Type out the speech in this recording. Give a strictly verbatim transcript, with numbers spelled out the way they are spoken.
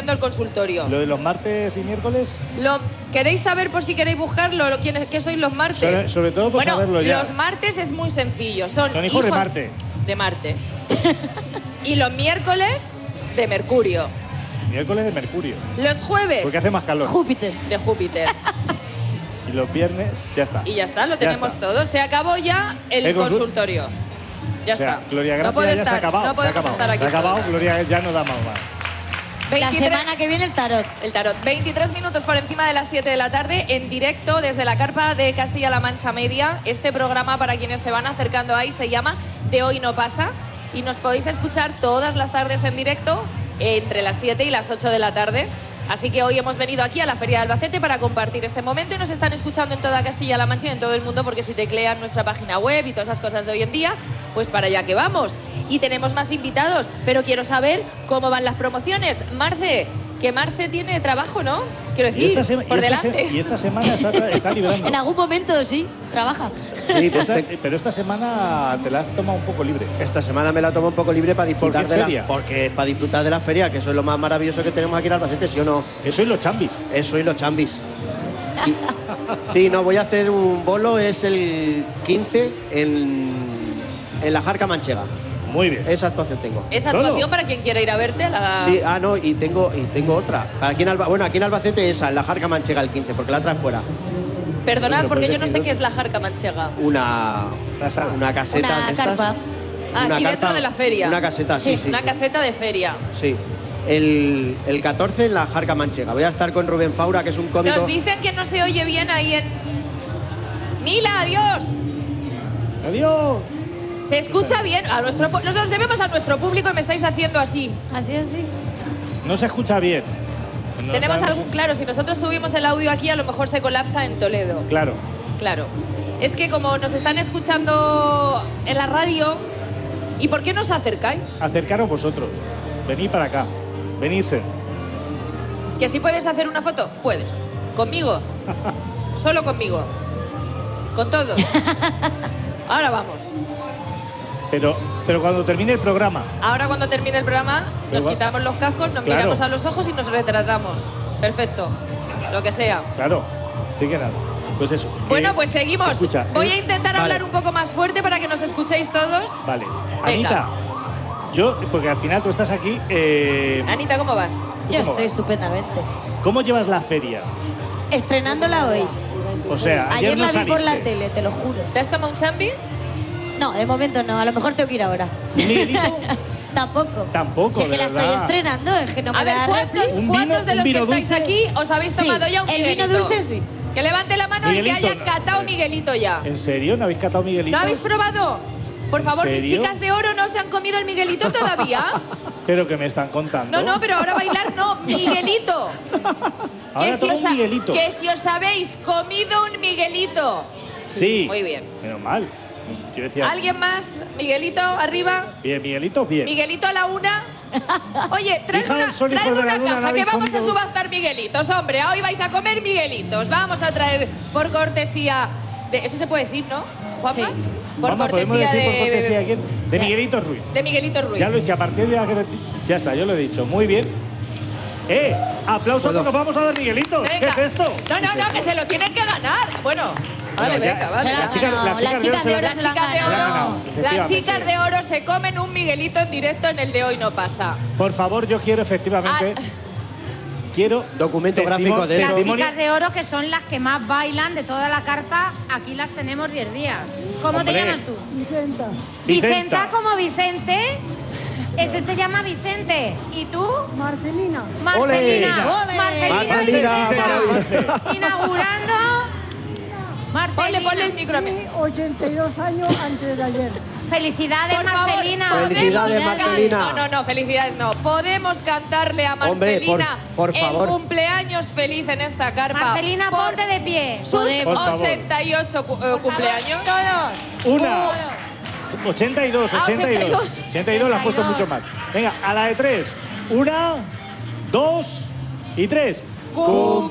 haciendo el consultorio. ¿Lo de los martes y miércoles? Lo, ¿Queréis saber, por si queréis buscarlo, lo, quién, qué sois los martes? Sobre, sobre todo por bueno, saberlo ya. Los martes es muy sencillo. Son, Son hijos, hijos de Marte. De Marte. Y los miércoles, de Mercurio. Miércoles de Mercurio. Los jueves. Porque hace más calor. Júpiter. De Júpiter. Y los viernes, ya está. Y ya está, lo tenemos está. todo. Se acabó ya el, el consultorio. Ya o sea, está. Gloria Gracia no puede ya estar, se ha acabado. No podemos se ha acabado, estar aquí. Se ha acabado, todos. Gloria ya no da más. La veintitrés semana que viene el tarot. El tarot. veintitrés minutos por encima de las siete de la tarde, en directo desde la carpa de Castilla-La Mancha Media. Este programa, para quienes se van acercando ahí, se llama De Hoy No Pasa. Y nos podéis escuchar todas las tardes en directo, entre las siete y las ocho de la tarde. Así que hoy hemos venido aquí a la Feria de Albacete para compartir este momento y nos están escuchando en toda Castilla-La Mancha y en todo el mundo, porque si teclean nuestra página web y todas esas cosas de hoy en día, pues para allá que vamos. Y tenemos más invitados, pero quiero saber cómo van las promociones. Marce, que Marce tiene trabajo, ¿no? Quiero decir, y esta por y esta delante. Se y esta semana está, está librando. En algún momento sí, trabaja. Sí, pues esta, te... pero esta semana te la has tomado un poco libre. Esta semana me la tomo un poco libre para disfrutar de feria? la porque para disfrutar de la feria, que eso es lo más maravilloso que tenemos aquí en Albacete, ¿sí o no? Eso y los chambis. Eso y los chambis. Y, sí, no, voy a hacer un bolo, es el quince en, en la Jarca Manchega. Muy bien. Esa actuación tengo. Esa actuación para quien quiera ir a verte a la... Sí, ah, no, y tengo, y tengo otra. Aquí en Alba, bueno, aquí en Albacete esa, en la Jarca Manchega el quince, porque la otra es fuera. Perdonad, porque yo no sé decir, qué es la Jarca Manchega. Una, una caseta Una de estas. carpa. Ah, Una aquí carpa, dentro de la feria. Una caseta, sí, sí. Una sí. caseta de feria. Sí. El, el catorce en la Jarca Manchega. Voy a estar con Rubén Faura, que es un cómico. Nos dicen que no se oye bien ahí en... Mila, adiós. Adiós. Se escucha bien. A nuestro, nos debemos a nuestro público y me estáis haciendo así. Así, así. No se escucha bien. No Tenemos sabemos algún... Claro, si nosotros subimos el audio aquí, a lo mejor se colapsa en Toledo. si... Claro. Claro. Es que como nos están escuchando en la radio... ¿Y por qué no os acercáis? Acercaros vosotros. Venid para acá. Venirse. ¿Que si puedes hacer una foto? Puedes. ¿Conmigo? Solo conmigo. Con todos. Ahora vamos. Pero, pero cuando termine el programa. Ahora cuando termine el programa nos Pero, quitamos los cascos, nos claro. miramos a los ojos y nos retratamos. Perfecto. Lo que sea. Claro. Sí que nada. Pues eso. que- Bueno, pues seguimos. Escucha, Voy a eh, intentar vale. hablar un poco más fuerte para que nos escuchéis todos. Vale. Venga. Anita. Yo, porque al final tú estás aquí. Eh, Anita, ¿cómo vas? Yo ¿Cómo estoy vas? estupendamente. ¿Cómo llevas la feria? Estrenándola hoy. O sea, ayer, Ayer no la vi por la saliste. tele, te lo juro. ¿Te has tomado un champi? No, de momento no. A lo mejor tengo que ir ahora. ¿Un Miguelito? Tampoco. Tampoco, Si es que de la verdad. estoy estrenando, es que no me A ver, da ¿cuántos, replis. ¿Un cuántos vino- de un los que vino estáis dulce? aquí os habéis Sí, tomado ya un el vino Miguelito? dulce sí. Que levante la mano el que Miguelito, haya no. catado Miguelito ya. ¿En serio? ¿No habéis catado Miguelito? ¿Lo habéis probado? Por ¿En favor, mis serio? chicas de oro no se han comido el Miguelito todavía. Pero que me están contando. No, no, pero ahora bailar no. Miguelito. Ahora que, si toma os un ha- Miguelito. que si os habéis comido un Miguelito. Sí. Muy bien. Menos mal. Yo decía. ¿Alguien más? Miguelito, arriba. Bien, Miguelito, bien. Miguelito a la una. Oye, traed Hija una, del sol y traed por de la una luna, ¿no caja que habéis vamos a comido? subastar Miguelitos, hombre. Hoy vais a comer Miguelitos. Vamos a traer por cortesía de... Eso se puede decir, ¿no, Juanma? Sí. Por Vamos, ¿podemos cortesía decir de... por cortesía de quién? De Sí. Miguelito Ruiz. de Miguelito Ruiz. Ya lo he dicho, a partir de la... Ya está, yo lo he dicho. Muy bien. ¡Eh! ¡Aplausos ¿Puedo? porque nos vamos a dar Miguelitos! Venga. ¿Qué es esto? No, no, no, que se lo tienen que ganar. Bueno, vale, Bueno, ya- venga, vale. Se lo ya. han chicas- ganado. las Las chicas chicas de oro Las se lo han chicas de ganado. Se lo han ganado. oro, las efectivamente. chicas de oro se comen un Miguelito en directo en el de Hoy No Pasa. Por favor, yo quiero efectivamente... Ah. Quiero Documento testimo- gráfico de eso. Las testimonio- chicas de oro, que son las que más bailan de toda la carpa, aquí las tenemos diez días. ¿Cómo Hombre. te llamas tú? Vicenta. Vicenta, como Vicente. Ese se llama Vicente. ¿Y tú? Marcelina. Marcelina. Ole. Marcelina. Marcelina, Vicenta. maravilla. Inaugurando. Ponle, Marcelina. ponle el micro a mí. Y ochenta y dos años antes de ayer. Felicidades, Por favor, Marcelina. Felicidades, podemos Marcelina. can- No, no, no, felicidades no. Podemos cantarle a Hombre, por- Marcelina por favor. el cumpleaños feliz en esta carpa. Marcelina, por ponte de pie. sus Por favor. ochenta y ocho cu- eh, cumpleaños. Todos. Una. ochenta y dos, Ah, ochenta y dos. ochenta y dos. ochenta y dos la has puesto mucho más. Venga, a la de tres. Una, dos y tres. ¡Cumpleaños